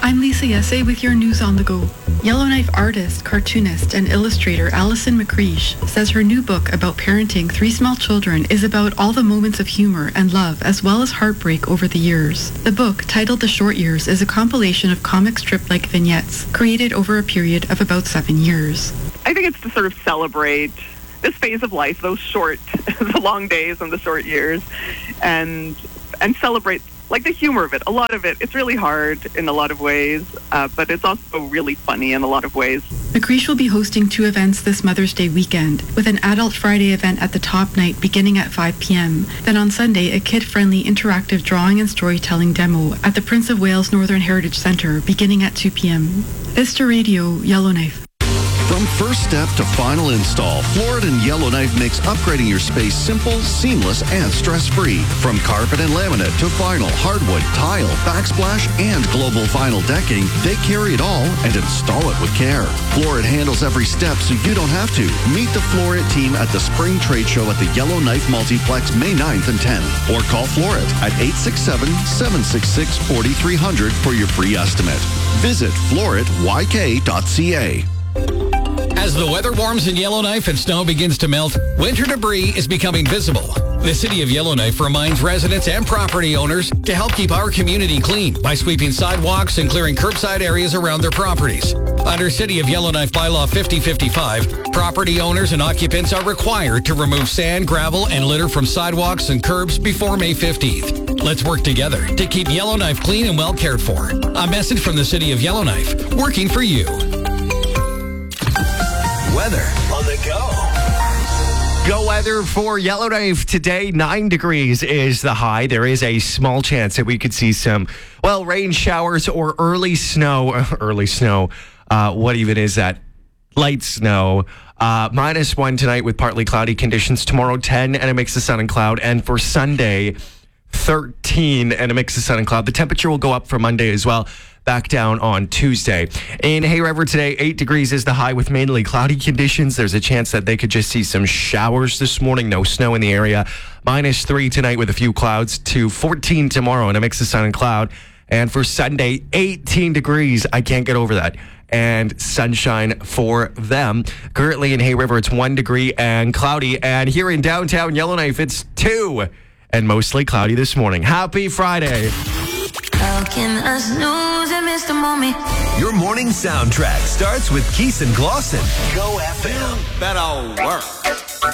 I'm Lisa Yesse with your news on the go. Yellowknife artist, cartoonist, and illustrator Alison McCreesh says her new book about parenting 3 small children is about all the moments of humor and love as well as heartbreak over the years. The book, titled The Short Years, is a compilation of comic strip-like vignettes created over a period of about 7 years. I think it's to sort of celebrate this phase of life, those short, the long days and the short years, and celebrate like the humor of it. A lot of it, it's really hard in a lot of ways, but it's also really funny in a lot of ways. McCreesh will be hosting 2 events this Mother's Day weekend, with an Adult Friday event at the top night beginning at 5 p.m. Then on Sunday, a kid-friendly interactive drawing and storytelling demo at the Prince of Wales Northern Heritage Centre beginning at 2 p.m. Vista Radio, Yellowknife. From first step to final install, Florid and Yellowknife makes upgrading your space simple, seamless, and stress-free. From carpet and laminate to vinyl, hardwood, tile, backsplash, and global vinyl decking, they carry it all and install it with care. Florid handles every step so you don't have to. Meet the Florid team at the Spring Trade Show at the Yellowknife Multiplex May 9th and 10th. Or call Florid at 867-766-4300 for your free estimate. Visit floridyk.ca. As the weather warms in Yellowknife and snow begins to melt, winter debris is becoming visible. The City of Yellowknife reminds residents and property owners to help keep our community clean by sweeping sidewalks and clearing curbside areas around their properties. Under City of Yellowknife Bylaw 5055, property owners and occupants are required to remove sand, gravel, and litter from sidewalks and curbs before May 15th. Let's work together to keep Yellowknife clean and well cared for. A message from the City of Yellowknife, working for you. Weather on the go. Go weather for Yellowknife today. 9 degrees is the high. There is a small chance that we could see some, rain showers or early snow. What even is that? Light snow. -1 tonight with partly cloudy conditions. Tomorrow 10 and a mix of sun and cloud. And for Sunday, 13 and a mix of sun and cloud. The temperature will go up for Monday as well. Back down on Tuesday. In Hay River today, 8 degrees is the high with mainly cloudy conditions. There's a chance that they could just see some showers this morning. No snow in the area. -3 tonight with a few clouds to 14 tomorrow and a mix of sun and cloud. And for Sunday, 18 degrees. I can't get over that. And sunshine for them. Currently in Hay River, it's 1 degree and cloudy. And here in downtown Yellowknife, it's 2 and mostly cloudy this morning. Happy Friday. How can I snooze and miss the moment? Your morning soundtrack starts with Keith and Glosson. Go FM. Better work.